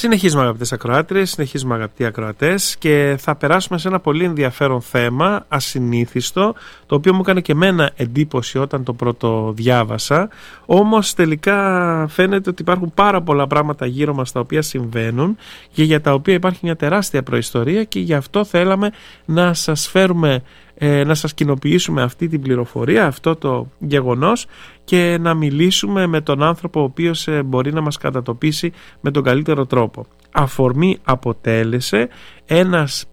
Συνεχίζουμε, αγαπητές ακροάτριες, συνεχίζουμε, αγαπητοί ακροατές, και θα περάσουμε σε ένα πολύ ενδιαφέρον θέμα, ασυνήθιστο, το οποίο μου έκανε και εμένα εντύπωση όταν το πρώτο διάβασα. Όμως τελικά φαίνεται ότι υπάρχουν πάρα πολλά πράγματα γύρω μας τα οποία συμβαίνουν και για τα οποία υπάρχει μια τεράστια προϊστορία, και γι' αυτό θέλαμε να σας φέρουμε, να σας κοινοποιήσουμε αυτή την πληροφορία, αυτό το γεγονός, και να μιλήσουμε με τον άνθρωπο ο οποίος μπορεί να μας κατατοπίσει με τον καλύτερο τρόπο. Αφορμή αποτέλεσε ένας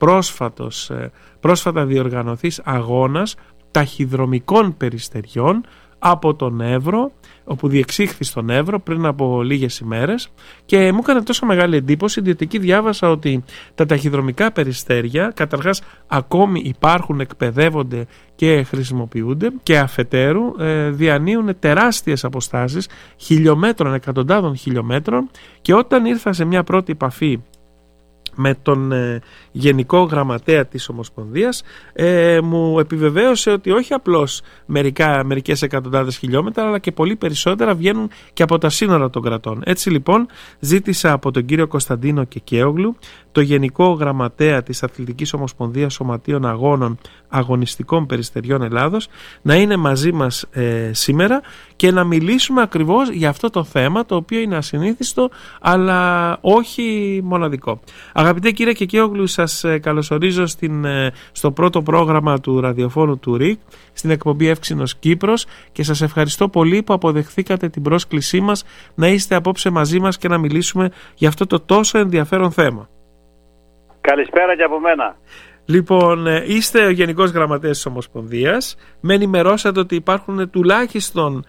πρόσφατα διοργανωθής αγώνας ταχυδρομικών περιστεριών από τον Εύρο, όπου διεξήχθη στον Εύρο πριν από λίγες ημέρες, και μου έκανε τόσο μεγάλη εντύπωση διότι εκεί διάβασα ότι τα ταχυδρομικά περιστέρια καταρχάς ακόμη υπάρχουν, εκπαιδεύονται και χρησιμοποιούνται, και αφετέρου διανύουν τεράστιες αποστάσεις χιλιόμετρων, εκατοντάδων χιλιόμετρων, και όταν ήρθα σε μια πρώτη επαφή με τον Γενικό Γραμματέα της Ομοσπονδίας, μου επιβεβαίωσε ότι όχι απλώς μερικές εκατοντάδες χιλιόμετρα, αλλά και πολύ περισσότερα βγαίνουν και από τα σύνορα των κρατών. Έτσι λοιπόν ζήτησα από τον κύριο Κωνσταντίνο Κεκέογλου, το Γενικό Γραμματέα της Αθλητικής Ομοσπονδίας Σωματείων Αγώνων Αγωνιστικών Περιστεριών Ελλάδος, να είναι μαζί μας σήμερα και να μιλήσουμε ακριβώς για αυτό το θέμα, το οποίο είναι ασυνήθιστο αλλά όχι μοναδικό. Αγαπητέ κύριε Κεκέογλου, σας καλωσορίζω στο πρώτο πρόγραμμα του ραδιοφώνου του ΡΙΚ, στην εκπομπή Εύξηνος Κύπρος, και σας ευχαριστώ πολύ που αποδεχθήκατε την πρόσκλησή μας να είστε απόψε μαζί μας και να μιλήσουμε για αυτό το τόσο ενδιαφέρον θέμα. Καλησπέρα και από μένα. Λοιπόν, είστε ο Γενικός Γραμματέας της Ομοσπονδίας. Με ενημερώσατε ότι υπάρχουν τουλάχιστον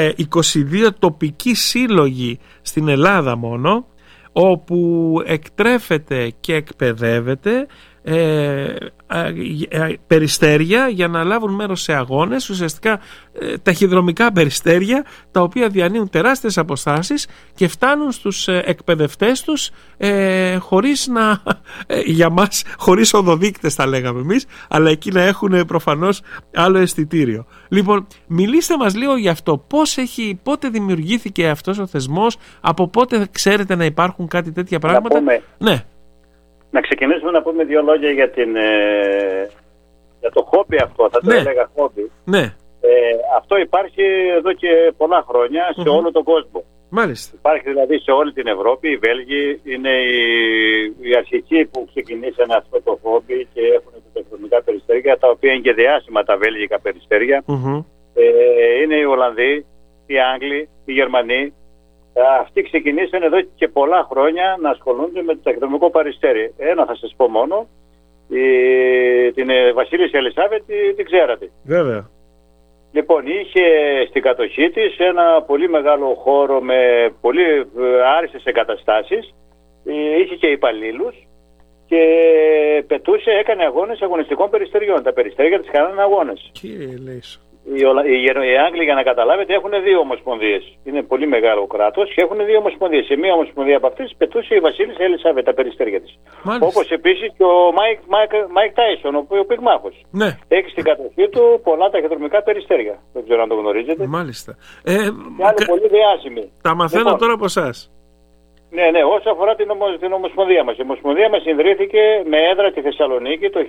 22 τοπικοί σύλλογοι στην Ελλάδα μόνο, όπου εκτρέφεται και εκπαιδεύεται περιστέρια για να λάβουν μέρος σε αγώνες, ουσιαστικά ταχυδρομικά περιστέρια, τα οποία διανύουν τεράστιες αποστάσεις και φτάνουν στους εκπαιδευτές τους χωρίς για μας χωρίς οδοδείκτες θα λέγαμε εμείς, αλλά εκεί να έχουν προφανώς άλλο αισθητήριο. Λοιπόν, μιλήστε μας λίγο γι' αυτό. Πότε δημιουργήθηκε αυτός ο θεσμός, από πότε ξέρετε να υπάρχουν κάτι τέτοια πράγματα? Ναι. Να ξεκινήσουμε να πούμε δύο λόγια για το χόμπι αυτό, θα το έλεγα χόμπι. Ναι. Αυτό υπάρχει εδώ και πολλά χρόνια σε όλο τον κόσμο. Μάλιστα. Υπάρχει δηλαδή σε όλη την Ευρώπη. Οι Βέλγοι είναι οι αρχικοί που ξεκινήσαν αυτό το χόμπι και έχουν τα ταχυδρομικά περιστέρια, τα οποία είναι και διάσημα τα βέλγικα περιστέρια. Είναι οι Ολλανδοί, οι Άγγλοι, οι Γερμανοί. Αυτοί ξεκινήσαν εδώ και πολλά χρόνια να ασχολούνται με το ταχυδρομικό περιστέρι. Ένα θα σας πω μόνο, την Βασίλισσα Ελισάβετ την ξέρατε. Βέβαια. Λοιπόν, είχε στην κατοχή της ένα πολύ μεγάλο χώρο με πολύ άριστες εγκαταστάσεις, είχε και υπαλλήλους και πετούσε, έκανε αγώνες αγωνιστικών περιστεριών. Τα περιστέρια της κάνανε αγώνες. Κύριε Λέησο. Οι Άγγλοι, για να καταλάβετε, έχουν δύο ομοσπονδίες. Είναι πολύ μεγάλο κράτος και έχουν δύο ομοσπονδίες. Σε μία ομοσπονδία από αυτές πετούσε η Βασίλισσα Ελισάβετ τα περιστέρια της. Όπως επίσης και ο Μάικ Τάισον, ο πυγμάχος. Ναι. Έχει στην κατοχή του πολλά ταχυδρομικά περιστέρια. Δεν ξέρω αν το γνωρίζετε. Μάλιστα. Και άλλοι πολύ διάσημοι. Τα μαθαίνω τώρα από εσάς. Ναι, όσο αφορά την Ομοσπονδία μας. Η Ομοσπονδία μας ιδρύθηκε με έδρα τη Θεσσαλονίκη το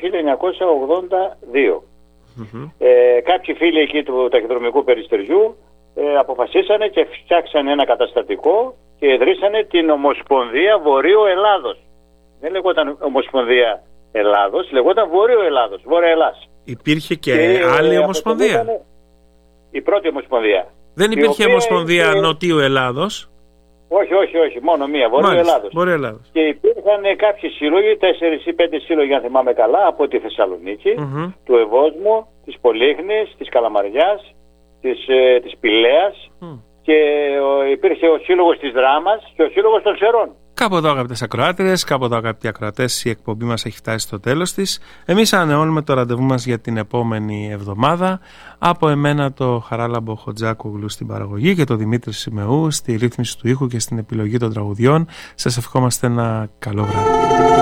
1982. Κάποιοι φίλοι εκεί του ταχυδρομικού περιστεριού αποφασίσανε και φτιάξανε ένα καταστατικό και ιδρύσανε την Ομοσπονδία Βορείου Ελλάδος. Δεν λεγόταν Ομοσπονδία Ελλάδος, λεγόταν Βορείου Ελλάδος, Βόρεια Ελλάς. Υπήρχε και άλλη ομοσπονδία? Η πρώτη ομοσπονδία. Δεν υπήρχε ομοσπονδία Νοτιού Ελλάδος? Όχι, μόνο μία, Βορείου Ελλάδος. Και υπήρχαν κάποιοι σύλλογοι, 4 ή 5 σύλλογοι αν θυμάμαι καλά, από τη Θεσσαλονίκη, του Ευόσμου, της Πολύχνης, της Καλαμαριάς, της Πηλαίας, και υπήρχε ο σύλλογος της Δράμας και ο σύλλογος των Σερών. Κάπου εδώ, αγαπητές ακροάτριες, κάπου εδώ, αγαπητοί ακροατές, η εκπομπή μας έχει φτάσει στο τέλος της. Εμείς ανανεώνουμε το ραντεβού μας για την επόμενη εβδομάδα. Από εμένα το Χαράλαμπο Χοτζάκογλου στην παραγωγή και το Δημήτρη Σιμεού στη ρύθμιση του ήχου και στην επιλογή των τραγουδιών. Σας ευχόμαστε ένα καλό βράδυ.